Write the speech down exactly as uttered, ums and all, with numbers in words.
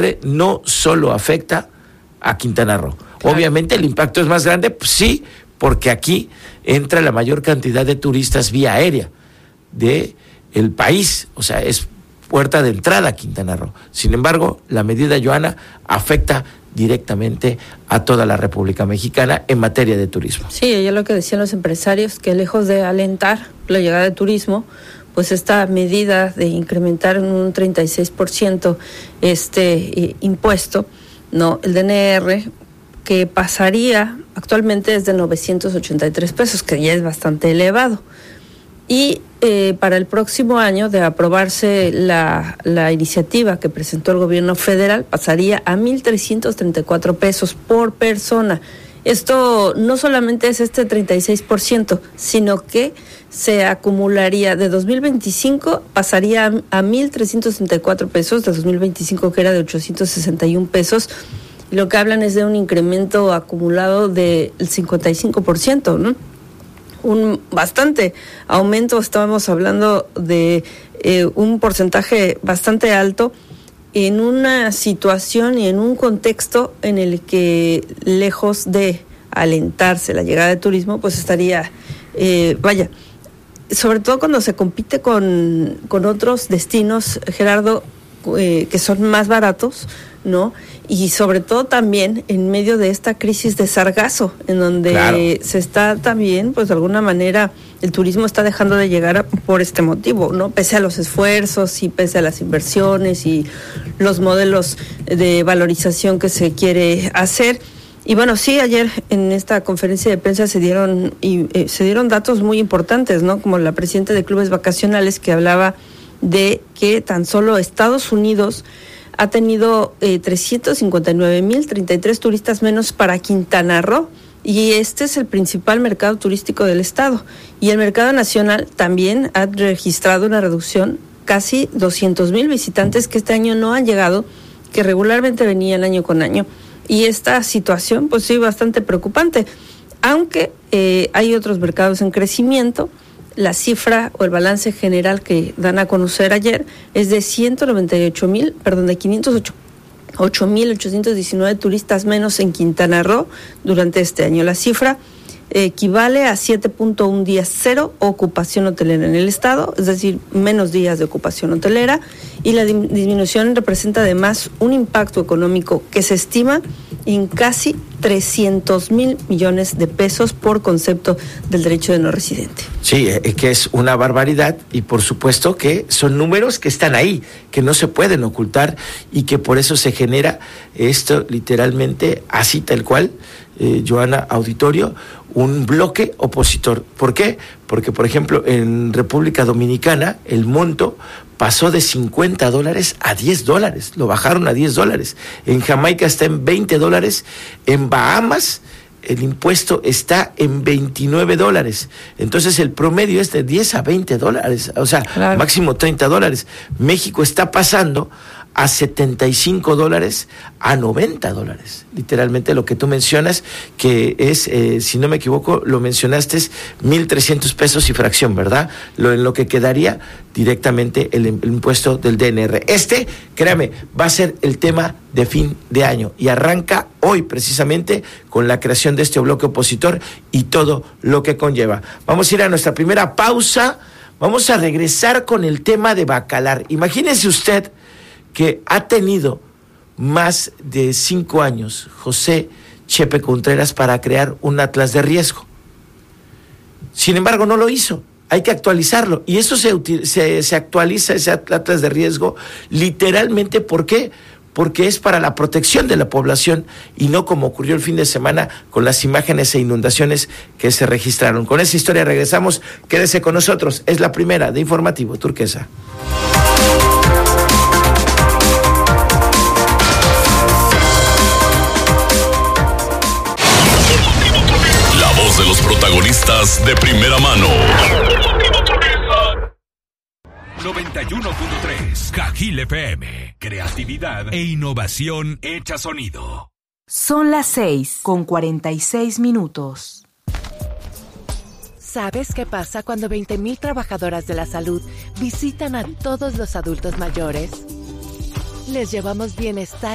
siempre, no solo afecta a Quintana Roo. Claro. Obviamente el impacto es más grande, pues sí, porque aquí entra la mayor cantidad de turistas vía aérea de el país, o sea, es puerta de entrada a Quintana Roo. Sin embargo, la medida, Joana, afecta directamente a toda la República Mexicana en materia de turismo. Sí, ya lo que decían los empresarios, que lejos de alentar la llegada de turismo, pues esta medida de incrementar en un treinta y seis por ciento este eh, impuesto, no, el D N R, que pasaría actualmente es de novecientos ochenta y tres pesos, que ya es bastante elevado. Y eh, para el próximo año, de aprobarse la, la iniciativa que presentó el gobierno federal, pasaría a mil trescientos treinta y cuatro pesos por persona. Esto no solamente es este treinta y seis por ciento, sino que se acumularía de dos mil veinticinco, pasaría a mil trescientos treinta y cuatro pesos, de dos mil veinticinco que era de ochocientos sesenta y un pesos. Y lo que hablan es de un incremento acumulado del cincuenta y cinco por ciento, ¿no? Un bastante aumento, estábamos hablando de eh, un porcentaje bastante alto en una situación y en un contexto en el que, lejos de alentarse la llegada de turismo, pues estaría, eh, vaya, sobre todo cuando se compite con, con otros destinos, Gerardo, eh, que son más baratos, ¿no? Y sobre todo también en medio de esta crisis de sargazo, en donde claro. se está también, pues de alguna manera, el turismo está dejando de llegar por este motivo, ¿no? Pese a los esfuerzos y pese a las inversiones y los modelos de valorización que se quiere hacer. Y bueno, sí, ayer en esta conferencia de prensa se dieron y eh, se dieron datos muy importantes, ¿no? Como la presidenta de clubes vacacionales, que hablaba de que tan solo Estados Unidos ha tenido eh, trescientos cincuenta y nueve mil treinta y tres turistas menos para Quintana Roo, y este es el principal mercado turístico del estado. Y el mercado nacional también ha registrado una reducción, casi doscientos mil visitantes que este año no han llegado, que regularmente venían año con año. Y esta situación, pues sí, bastante preocupante, aunque eh, hay otros mercados en crecimiento. La cifra o el balance general que dan a conocer ayer es de ciento noventa y ocho mil, perdón, de quinientos ocho mil ochocientos diecinueve turistas menos en Quintana Roo durante este año. La cifra equivale a siete punto uno días cero ocupación hotelera en el estado, es decir, menos días de ocupación hotelera, y la disminución representa además un impacto económico que se estima en casi trescientos mil millones de pesos por concepto del derecho de no residente. Sí, eh, que es una barbaridad, y por supuesto que son números que están ahí, que no se pueden ocultar, y que por eso se genera esto literalmente así tal cual, eh, Joana, auditorio, un bloque opositor. ¿Por qué? Porque, por ejemplo, en República Dominicana el monto pasó de cincuenta dólares a diez dólares, lo bajaron a diez dólares. En Jamaica está en veinte dólares, en Bahamas el impuesto está en veintinueve dólares. Entonces el promedio es de diez a veinte dólares, o sea, claro, máximo treinta dólares. México está pasando a setenta y cinco dólares a noventa dólares. Literalmente lo que tú mencionas, que es, eh, si no me equivoco, lo mencionaste, es mil trescientos pesos y fracción, ¿verdad? Lo en lo que quedaría directamente el, el impuesto del D N R. Este, créame, va a ser el tema de fin de año y arranca hoy precisamente con la creación de este bloque opositor y todo lo que conlleva. Vamos a ir a nuestra primera pausa. Vamos a regresar con el tema de Bacalar. Imagínese usted que ha tenido más de cinco años José Chepe Contreras para crear un atlas de riesgo. Sin embargo, no lo hizo. Hay que actualizarlo. Y eso se, se, se actualiza, ese atlas de riesgo, literalmente, ¿por qué? Porque es para la protección de la población y no como ocurrió el fin de semana con las imágenes e inundaciones que se registraron. Con esa historia regresamos. Quédese con nosotros. Es la primera de Informativo Turquesa. De los protagonistas de primera mano. noventa y uno punto tres Cajil F M. Creatividad e innovación hecha sonido. Son las seis con cuarenta y seis minutos. ¿Sabes qué pasa cuando veinte mil trabajadoras de la salud visitan a todos los adultos mayores? Les llevamos bienestar